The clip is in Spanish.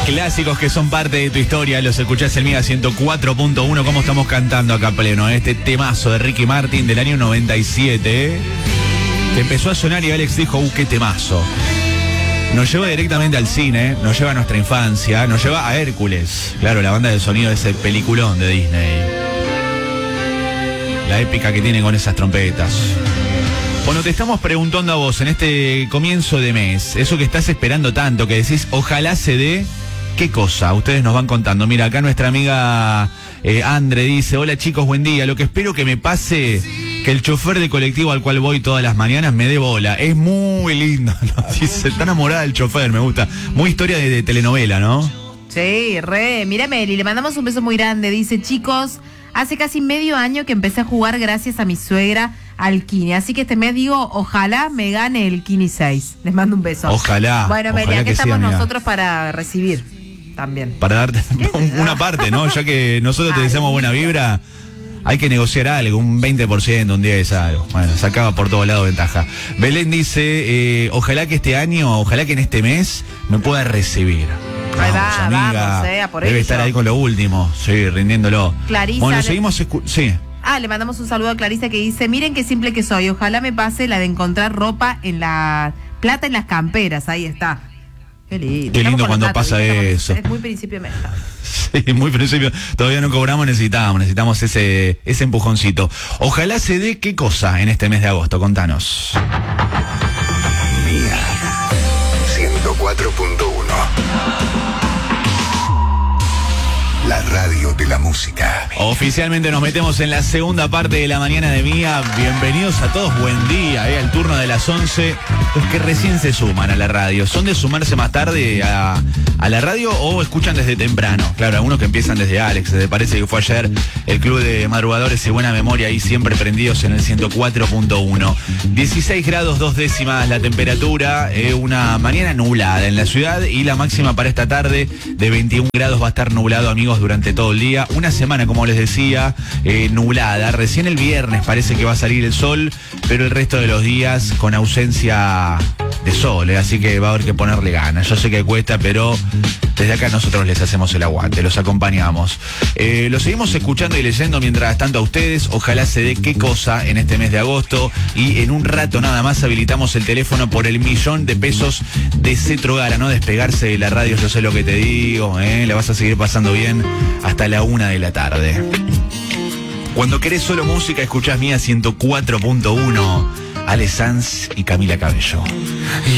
Clásicos que son parte de tu historia, los escuchás en Mega 104.1. ¿Cómo estamos cantando acá pleno? Este temazo de Ricky Martin del año 97, que empezó a sonar y Alex dijo, qué temazo. Nos lleva directamente al cine, nos lleva a nuestra infancia, nos lleva a Hércules. Claro, la banda de sonido de ese peliculón de Disney. La épica que tiene con esas trompetas. Bueno, te estamos preguntando a vos en este comienzo de mes, eso que estás esperando tanto, que decís, ojalá se dé, ¿qué cosa? Ustedes nos van contando. Mira, acá nuestra amiga Andre dice, hola chicos, buen día. Lo que espero que me pase, que el chofer de colectivo al cual voy todas las mañanas me dé bola. Es muy lindo, ¿no? Dice, está enamorada del chofer, me gusta. Muy historia de telenovela, ¿no? Sí, re. Mira, Meli, le mandamos un beso muy grande. Dice, chicos, hace casi medio año que empecé a jugar gracias a mi suegra al Kini. Así que este mes digo, ojalá me gane el Kini 6. Les mando un beso. Ojalá. Bueno, Meli, ojalá aquí que estamos sea, nosotros para recibir también. Para darte una parte, ¿no? Ya que nosotros te deseamos buena vibra, hay que negociar algo, un 20%, un 10%, algo. Bueno, sacaba por todos lados ventaja. Belén dice, ojalá que este año, ojalá que en este mes me pueda recibir. Ahí vamos, va, amiga, vamos, por debe ello. estar ahí con lo último, sí, rindiéndolo. Clarisa. Bueno, seguimos, sí. Le mandamos un saludo a Clarisa que dice, miren qué simple que soy, ojalá me pase la de encontrar ropa en la plata en las camperas, ahí está. Qué lindo. Qué lindo cuando pasa eso. Es muy principio de mes. Sí, muy principio. Todavía no cobramos, necesitamos ese empujoncito. Ojalá se dé qué cosa en este mes de agosto, contanos. Mía 104.1. La radio de la música. Oficialmente nos metemos en la segunda parte de la mañana de Mía. Bienvenidos a todos, buen día, al turno de las 11. Los que recién se suman a la radio, ¿son de sumarse más tarde a la radio o escuchan desde temprano? Claro, algunos que empiezan desde Alex, desde parece que fue ayer, el club de madrugadores y buena memoria ahí siempre prendidos en el 104.1. 16 grados 2 décimas la temperatura, una mañana nublada en la ciudad y la máxima para esta tarde de 21 grados va a estar nublado, amigos, durante todo el día. Una semana, como les decía, nublada. Recién el viernes parece que va a salir el sol, pero el resto de los días con ausencia de sol, así que va a haber que ponerle ganas. Yo sé que cuesta, pero desde acá nosotros les hacemos el aguante, los acompañamos. Los seguimos escuchando y leyendo mientras tanto a ustedes. Ojalá se dé qué cosa en este mes de agosto y en un rato nada más habilitamos el teléfono por el $1.000.000 de Cetro Gara, no despegarse de la radio, yo sé lo que te digo, la vas a seguir pasando bien hasta la 1 de la tarde. Cuando querés solo música, escuchás Mía 104.1, Ale Sanz y Camila Cabello.